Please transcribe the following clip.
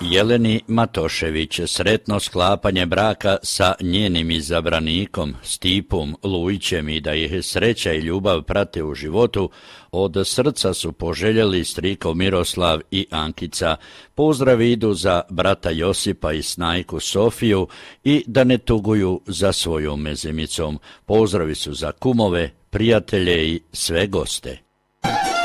Jeleni Matošević sretno sklapanje braka sa njenim izabranikom Stipom Lujićem i da ih sreća i ljubav prate u životu, od srca su poželjeli striko Miroslav i Ankica. Pozdravi idu za brata Josipa i snajku Sofiju i da ne tuguju za svojom mezimicom. Pozdravi su za kumove, prijatelje i sve goste.